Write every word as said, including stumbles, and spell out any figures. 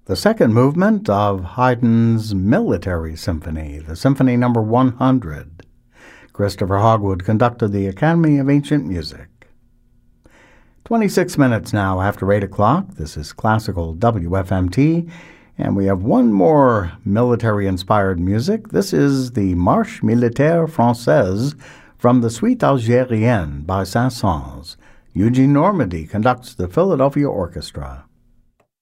the second movement of Haydn's Military Symphony, the Symphony Number one hundred. Christopher Hogwood conducted the Academy of Ancient Music. twenty-six minutes now after eight o'clock. This is Classical W F M T, and we have one more military-inspired music. This is the Marche Militaire Française from the Suite Algérienne by Saint-Saëns. Eugene Normandy conducts the Philadelphia Orchestra.